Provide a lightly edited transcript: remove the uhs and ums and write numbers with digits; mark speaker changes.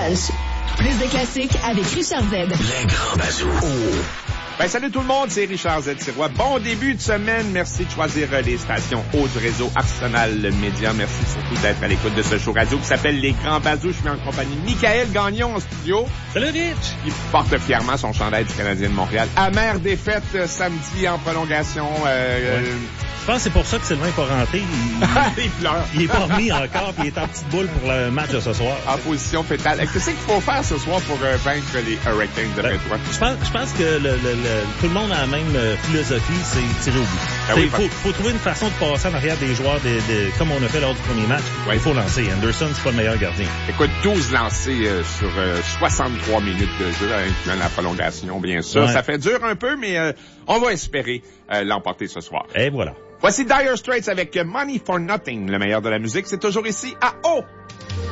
Speaker 1: Punch. Plus de classiques avec Richard Z.
Speaker 2: Les grands bazous.
Speaker 3: Ben, salut tout le monde, c'est Richard Z. Sirois. Bon début de semaine. Merci de choisir les stations hautes du réseau Arsenal Média. Merci surtout d'être à l'écoute de ce show radio qui s'appelle Les Grands Bazous. Je suis en compagnie de Michael Gagnon en studio.
Speaker 4: Salut Rich!
Speaker 3: Il porte fièrement son chandail du Canadien de Montréal. Amère défaite samedi en prolongation.
Speaker 4: Je pense que c'est pour ça que Sylvain n'est pas rentré.
Speaker 3: Il pleure.
Speaker 4: Il est pas remis encore, puis il est en petite boule pour le match de ce soir.
Speaker 3: En position fétale. Qu'est-ce qu'il faut faire ce soir pour vaincre les Hurricanes de Détroit?
Speaker 4: Je pense que tout le monde a la même philosophie, c'est tirer au but.
Speaker 3: Ah oui,
Speaker 4: faut trouver une façon de passer en arrière des joueurs comme on a fait lors du premier match.
Speaker 3: Ouais.
Speaker 4: Il faut lancer. Anderson, c'est pas le meilleur gardien.
Speaker 3: Écoute, 12 lancés sur 63 minutes de jeu, incluant la prolongation, bien sûr.
Speaker 4: Ouais.
Speaker 3: Ça fait dur un peu, mais on va espérer l'emporter ce soir.
Speaker 4: Et voilà.
Speaker 3: Voici Dire Straits avec Money for Nothing, le meilleur de la musique. C'est toujours ici à O.